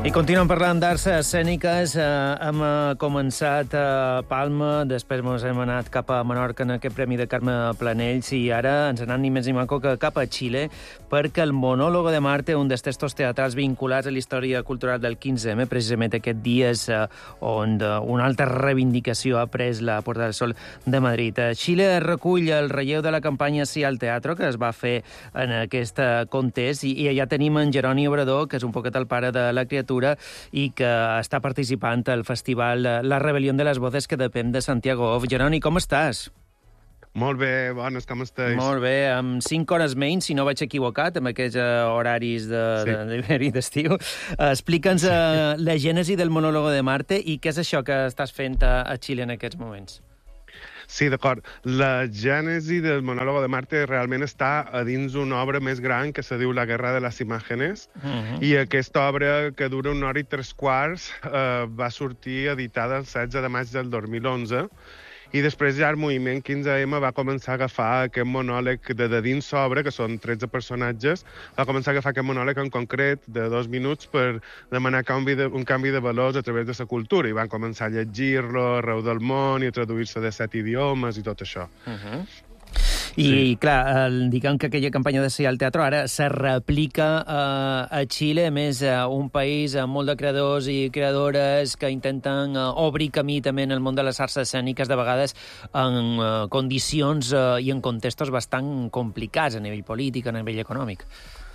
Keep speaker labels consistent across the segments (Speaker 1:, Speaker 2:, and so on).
Speaker 1: I continuem parlant d'arts escèniques. Hem començat a Palma, després ens hem anat cap a Menorca en aquest Premi de Carme Planells i ara ens anem ni més ni manco que cap a Xile perquè el Monólogo de Marte, un dels textos teatrals vinculats a la història cultural del 15M, precisament aquest dia és on una altra reivindicació ha pres la Puerta del Sol de Madrid. Xile recull el relleu de la campanya Sí al Teatro que es va fer en aquest context i allà tenim en Jeroni Obrador, que és un poquet el pare de la criatura i que està participant al festival La Rebelión de las Voces, que depèn de Santiago Off. Jeroni, com estàs?
Speaker 2: Molt bé, bones, com estàs?
Speaker 1: Molt bé, amb 5 hores menys, si no vaig equivocat, amb aquests horaris d'hivern i d'estiu. Explica'ns la gènesi del Monólogo de Marte i què és això que estàs fent a Xile en aquests moments.
Speaker 2: Sí, d'acord. La gènesi del Monólogo de Marte realment està a dins d'una obra més gran que se diu La Guerra de les Imágenes, i aquesta obra, que dura 1 hora i 3/4, va sortir editada el 16 de maig del 2011, i després ja el moviment 15M va començar a agafar aquest monòleg de dins l'obra, que són 13 personatges, va començar a agafar aquest monòleg en concret de 2 minuts per demanar un canvi de valors a través de la cultura, i van començar a llegir-lo arreu del món i a traduir-se de 7 idiomes i tot això.
Speaker 1: I, clar, diguem que aquella campanya de Sí al Teatro ara se replica a Xile, a més, un país amb molt de creadors i creadores que intenten obrir camí també en el món de les arts escèniques, de vegades en condicions i en contextos bastant complicats a nivell polític, a nivell econòmic.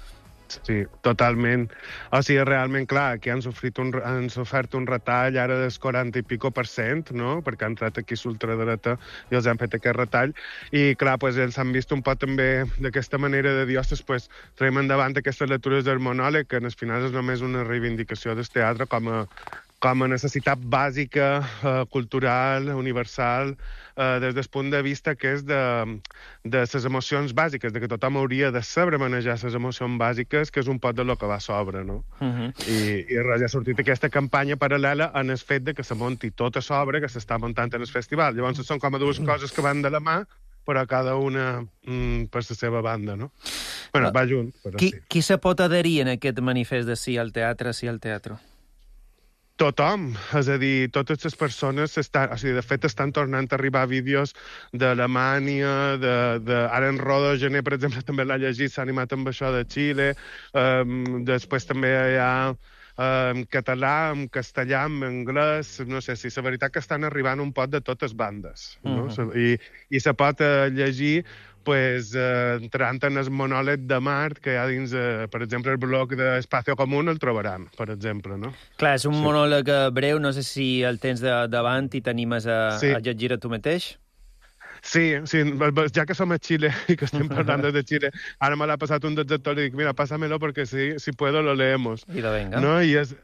Speaker 2: Sí, totalment. O sigui, realment, clar, aquí han sofert un retall ara del 40 i pico %, no?, perquè han entrat aquí l'ultradreta i els han fet aquest retall. I, clar, pues, ells han vist un poc també d'aquesta manera de dir, ostres, pues, traiem endavant aquestes lectures del monòleg, que al final és només una reivindicació del teatre com a necessitat bàsica, cultural, universal, des del punt de vista que és de les emocions bàsiques, de que tothom hauria de saber manejar les emocions bàsiques, que és un pot de lo que va sobre, no? I res, ja ha sortit aquesta campanya paral·lela en el fet de que se monti tota l'obra que s'està muntant en el festival. Llavors són com a dues coses que van de la mà, però cada una per la seva banda, no? Bueno, va junt, però sí.
Speaker 1: Qui se pot adherir en aquest manifest de Sí al Teatre, Sí al Teatro?
Speaker 2: Tothom, és a dir, totes les persones, de fet, estan tornant a arribar vídeos d'Alemanya, ara en Rodo Gené, per exemple, també l'ha llegit, s'ha animat amb això de Xile, després també hi ha en català, en castellà, en anglès, no sé, si la veritat que estan arribant un pot de totes bandes, no? I se pot llegir pues, entrant en el monòleg de Mart, que hi ha dins, per exemple, el blog d'Espacio Común el trobaran, per exemple, no?
Speaker 1: Clar, és un monòleg breu, no sé si el tens davant i t'animes a llegir a tu mateix.
Speaker 2: Sí, ja que som a Xile i que estem parlant de Xile, ara me l'ha passat un dels actors i dic, mira, pásamelo perquè si puedo lo leemos.
Speaker 1: I de venga.
Speaker 2: No? I és...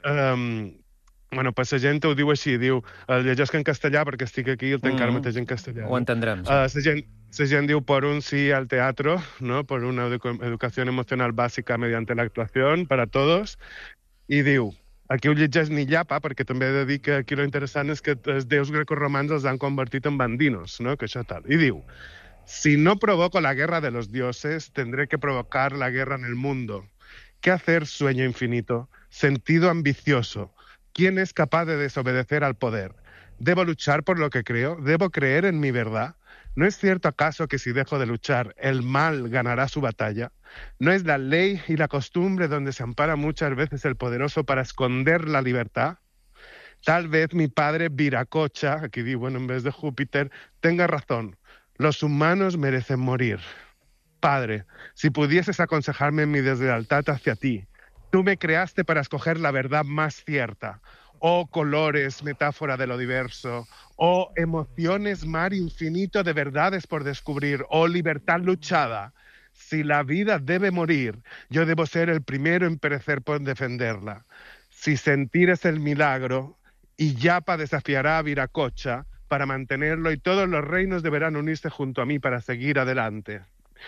Speaker 2: Bueno, pues la gent ho diu així, diu, el llegesc en castellà perquè estic aquí i el tenc ara mateix en castellà.
Speaker 1: Ho entendrem, sí.
Speaker 2: La gent diu por un sí al teatro, ¿no? Por una educación emocional básica mediante la actuación para todos, i diu, aquí ho llegeix ni llapa, perquè també he de dir que aquí lo interessant és que els déus grecorromans els han convertit en bandinos, ¿no? Que això tal. I diu, si no provoco la guerra de los dioses, tendré que provocar la guerra en el mundo. ¿Qué hacer, sueño infinito? Sentido ambicioso. ¿Quién es capaz de desobedecer al poder? ¿Debo luchar por lo que creo? ¿Debo creer en mi verdad? ¿No es cierto acaso que si dejo de luchar, el mal ganará su batalla? ¿No es la ley y la costumbre donde se ampara muchas veces el poderoso para esconder la libertad? Tal vez mi padre Viracocha, aquí digo, bueno, en vez de Júpiter, tenga razón. Los humanos merecen morir. Padre, si pudieses aconsejarme en mi deslealtad hacia ti, tú me creaste para escoger la verdad más cierta. Oh colores, metáfora de lo diverso. Oh emociones, mar infinito de verdades por descubrir. Oh libertad luchada. Si la vida debe morir, yo debo ser el primero en perecer por defenderla. Si sentir es el milagro, y Yapa desafiará a Viracocha para mantenerlo y todos los reinos deberán unirse junto a mí para seguir adelante.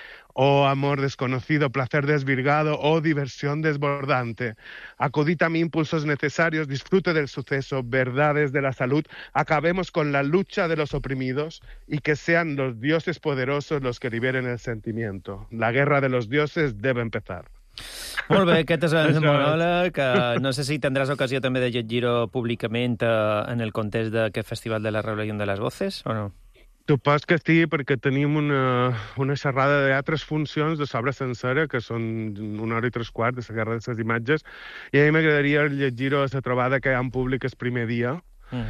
Speaker 2: Oh amor desconocido, placer desvirgado, oh diversión desbordante. Acudid a mí impulsos necesarios, disfrute del suceso, verdades de la salud. Acabemos con la lucha de los oprimidos y que sean los dioses poderosos los que liberen el sentimiento. La guerra de los dioses debe empezar.
Speaker 1: Molt bé, aquest és el monòleg, que no sé si tindràs ocasió també de llegir-ho públicament en el context d'aquest Festival de la Rebelión de les Voces, o no?
Speaker 2: Supos que sí, perquè tenim una xerrada de altres funcions de l'obra sencera, que són 1 hora i 3 quarts de la Guerra de les Imatges, i a mi m'agradaria llegir-ho a la trobada que hi ha en públic el primer dia.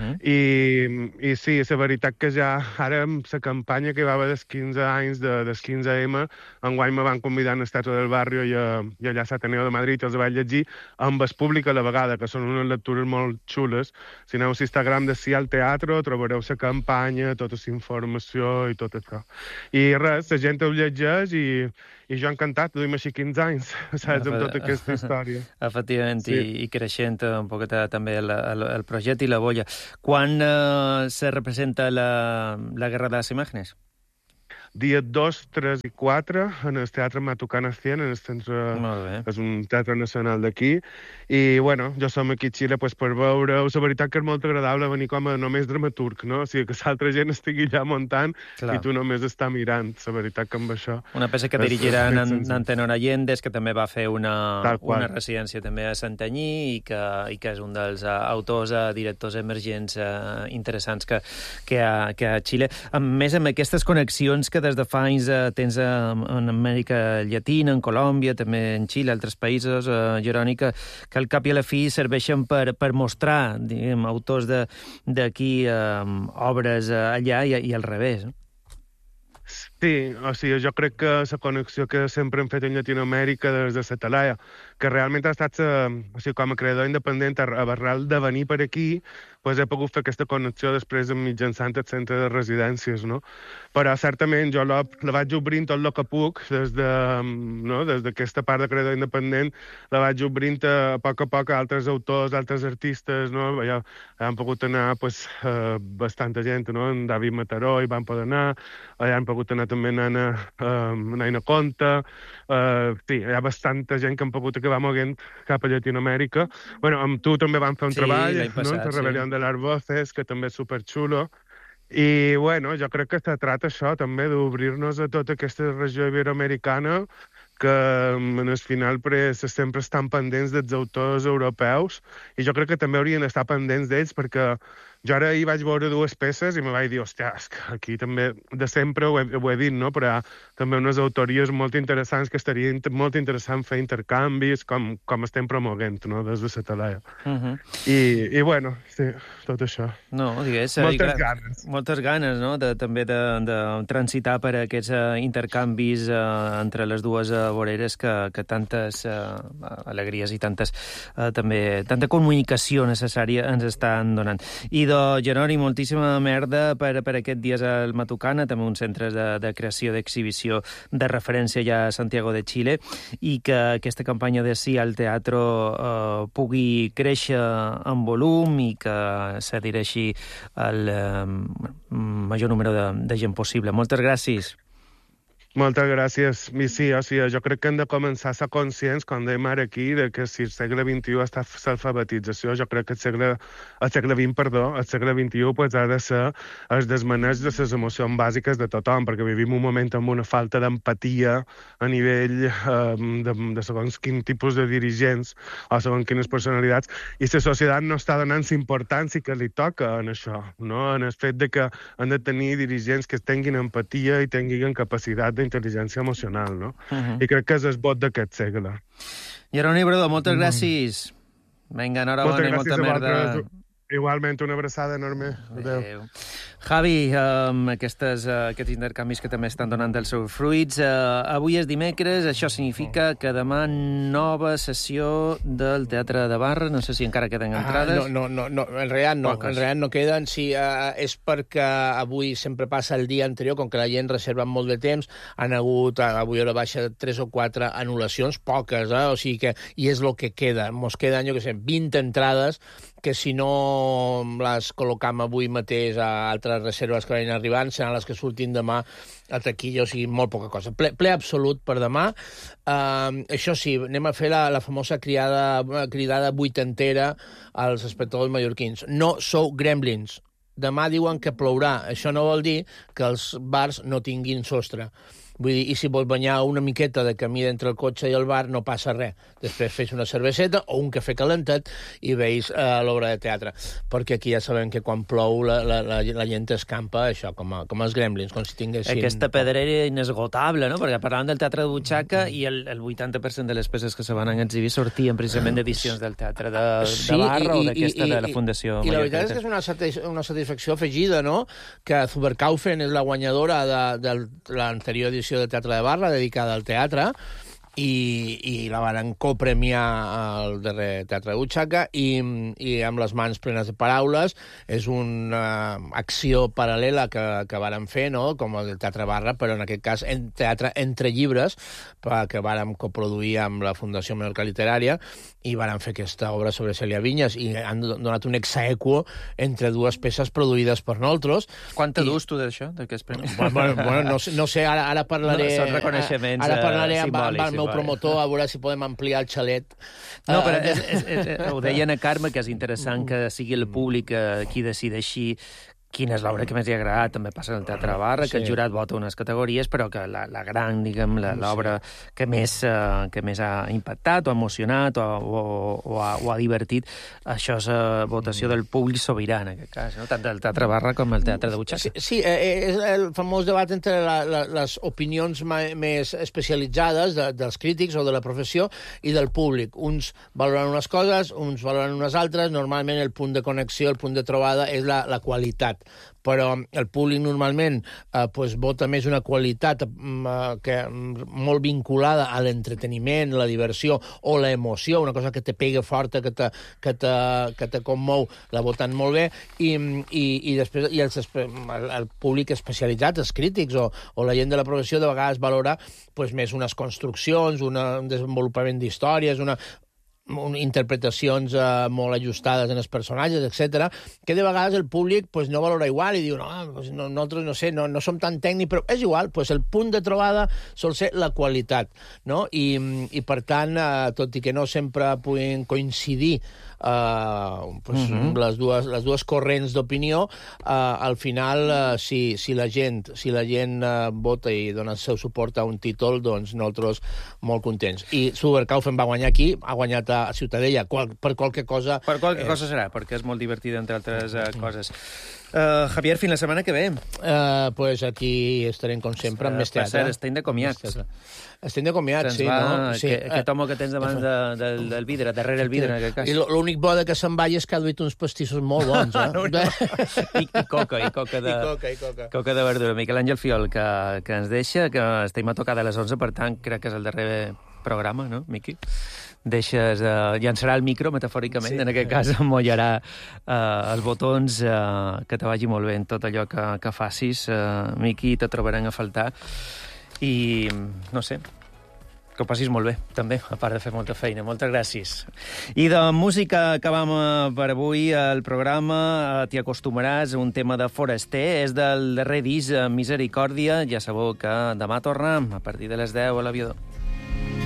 Speaker 2: I sí, la veritat que ja ara amb la campanya que hi va haver dels 15 anys del 15M, enguany me van convidar al Teatre del Barrio i allà a l'Ateneo de Madrid i els vaig llegir amb el públic a la vegada, que són unes lectures molt xules. Si aneu a l'Instagram de Sí al Teatro trobareu la campanya, tota la informació i tot això. I res, la gent ho llegeix i jo encantat, duim així 15 anys, saps, amb tota aquesta història.
Speaker 1: Efectivament, sí. I creixent un poquet també el projecte i la bolla. Quan se representa la Guerra de les Imágenes?
Speaker 2: Dia 2, 3 i 4 en el Teatre Matucana 100, en el centre... És un teatre nacional d'aquí. I, bueno, jo som aquí a Xile pues, per veure-ho. La veritat que és molt agradable venir com a només dramaturg, no? O sigui, que l'altra gent estigui allà muntant i tu només està mirant. La veritat que amb això...
Speaker 1: Una peça que dirigirà Antenor Allendez, que també va fer una residència també a Santanyí i que és un dels autors, directors emergents interessants que hi ha a Xile. A més, amb aquestes connexions que des de fa anys tens en Amèrica Llatina, en Colòmbia, també en Xile, altres països, Jeroni, que al cap i a la fi serveixen per mostrar, diguem, autors d'aquí obres allà i al revés.
Speaker 2: Sí, o sigui, jo crec que la connexió que sempre hem fet en Llatinoamèrica des de la Talaia, que realment ha estat, o sigui, com a creador independent, arrel de venir per aquí, pues he pogut fer aquesta connexió després mitjançant el centre de residències, no? Però, certament, jo la vaig obrint tot el que puc, des d'aquesta part de creador independent, la vaig obrint a poc a altres autors, altres artistes, no? Ja han pogut anar, pues, bastanta gent, no? En David Mataró hi van poder anar, allà han pogut anar també Naina Conta, sí, hi ha bastanta gent que han pogut acabar moguent cap a Llatinoamèrica. Bueno, amb tu també vam fer un treball, no? La Rebelión de las Voces, que també és superxulo. I, bueno, jo crec que se trata això, també, d'obrir-nos a tota aquesta regió iberoamericana que en el final sempre estan pendents dels autors europeus i jo crec que també haurien d'estar pendents d'ells perquè jo ara hi vaig veure 2 peces i me vaig dir, hòstia, és que aquí també de sempre ho he dit, no? Però també unes autories molt interessants que estaria molt interessant fer intercanvis com estem promoguent, no? Des de la Talaia. I, bueno, sí, tot això.
Speaker 1: No, digués... Moltes ganes, no? També de transitar per aquests intercanvis entre les dues voreres que tantes alegries i tanta comunicació necessària ens estan donant. I Jeroni, moltíssima merda per aquests dies al Matucana, també uns centres de creació d'exhibició de referència ja a Santiago de Xile, i que aquesta campanya de Sí al Teatro pugui créixer en volum i que s'adhereixi al major número de gent possible. Moltes gràcies.
Speaker 2: Moltes gràcies. I sí, o sigui, jo crec que hem de començar a ser conscients, com dèiem ara aquí, de que si el segle XXI està l'alfabetització, jo crec que el segle XXI pues, ha de ser el desmaneig de les emocions bàsiques de tothom, perquè vivim un moment amb una falta d'empatia a nivell de segons quin tipus de dirigents o segons quines personalitats, i la societat no està donant la importància que li toca en això, no? En el fet de que han de tenir dirigents que tinguin empatia i tinguin capacitat d'intel·ligència emocional, no? I crec que és el vot d'aquest segle.
Speaker 1: Jeroni Bradó, moltes gràcies. Vinga, enhorabona i molta merda.
Speaker 2: Igualment, una abraçada enorme. Adéu.
Speaker 1: Javi, aquests intercanvis que també estan donant els seus fruits. Avui és dimecres, això significa que demà nova sessió del Teatre de Barra. No sé si encara queden entrades.
Speaker 3: No, en realitat no queden. Sí, és perquè avui sempre passa el dia anterior, com que la gent reserva molt de temps, han hagut avui a la baixa 3 o 4 anul·lacions, poques, o sigui que, i és el que queda. Mos queden, jo què sé, 20 entrades, que si no les col·locam avui mateix a altres reserves que vagin arribant, seran les que surtin demà a taquilla, o sigui, molt poca cosa. Ple absolut per demà. Això sí, anem a fer la famosa cridada vuitantera als espectadors mallorquins. No sou gremlins. Demà diuen que plourà. Això no vol dir que els bars no tinguin sostre. Vull dir, i si vols banyar una miqueta de camí entre el cotxe i el bar, no passa res. Després fes una cerveseta o un cafè calentet i veus l'obra de teatre. Perquè aquí ja sabem que quan plou la gent escampa, això, com els gremlins, com si tinguessin...
Speaker 1: Aquesta pedrera inesgotable, no? Perquè parlàvem del teatre de butxaca i el 80% de les peces que se van exhibir sortien precisament d'edicions del teatre de Barra o d'aquesta de la Fundació
Speaker 3: Mallorca. I la veritat és que és una satisfacció afegida, no?, que Zuberkaufen és la guanyadora de l'anterior edició del Teatre de Barra, dedicada al teatre, i la van copremiar al darrer Teatre de Butxaca i amb les mans plenes de paraules. És una acció paral·lela que vàrem fer, no?, com el Teatre Barra, però en aquest cas en teatre entre llibres, que vàrem coproduir amb la Fundació Mallorca Literària, i vàrem fer aquesta obra sobre Cèlia Vinyes, i han donat un exaequo entre dues peces produïdes per nosaltres.
Speaker 1: Quant te dus tu d'això, d'aquests premis?
Speaker 3: Bueno, no sé, ara parlaré...
Speaker 1: Són reconeixements
Speaker 3: ara parlaré
Speaker 1: simbòlics,
Speaker 3: amb el meu promotor, a veure si podem ampliar el xalet.
Speaker 1: No, però ho deien a Carme, que és interessant que sigui el públic qui decideixi quina és l'obra que més li ha agradat. També passa en el Teatre de Barra, que el jurat vota unes categories, però que la gran, diguem, l'obra que més ha impactat o emocionat o ha divertit, això és votació del públic sobirà, en aquest cas, no? Tant del Teatre Barra com el Teatre de Butxaca.
Speaker 3: Sí, és el famós debat entre les opinions més especialitzades dels crítics o de la professió i del públic. Uns valoren unes coses, uns valoren unes altres. Normalment el punt de connexió, el punt de trobada és la qualitat. Però el públic normalment vota més una qualitat molt vinculada a l'entreteniment, la diversió o l'emoció, una cosa que te pega forta, que te commou, la voten molt bé, i després el públic especialitzat, els crítics o la gent de la professió, de vegades valora més unes construccions, un desenvolupament d'històries, interpretacions molt ajustades en els personatges, etc., que de vegades el públic no valora igual i diu, nosaltres no sé, no som tan tècnics, però és igual, el punt de trobada sol ser la qualitat, no? I per tant, tot i que no sempre puguin coincidir les dues corrents d'opinió, al final, si la gent vota i dona el seu suport a un títol, doncs nosaltres molt contents. I Zuberkaufen va guanyar aquí, ha guanyat a Ciutadella, per qualque cosa...
Speaker 1: Per qualque cosa serà, perquè és molt divertida, entre altres coses. Javier, fins la setmana que ve.
Speaker 3: Aquí estarem, com sempre, amb més teatre.
Speaker 1: Per cert, estem de comiats.
Speaker 3: Estem de comiats, sí, no?
Speaker 1: Aquest home que tens davant del vidre, darrere el vidre, en aquest cas.
Speaker 3: I l'únic bo que se'n vagi és que ha duit uns pastissos molt bons,
Speaker 1: I coca de verdura. Miquel Àngel Fiol, que ens deixa, que estem a tocar de les 11, per tant, crec que és el darrer programa, no, Miqui? Llançarà el micro, metafòricament, en aquest cas emmollarà els botons, que te vagi molt bé en tot allò que facis, Miqui, te trobarem a faltar, i no sé, que ho passis molt bé, també, a part de fer molta feina. Moltes gràcies. I de música acabam per avui el programa. T'hi acostumaràs, un tema de Foraster, és del darrer disc, Misericòrdia. Ja sabeu que demà tornem a partir de les 10 a l'Aviador.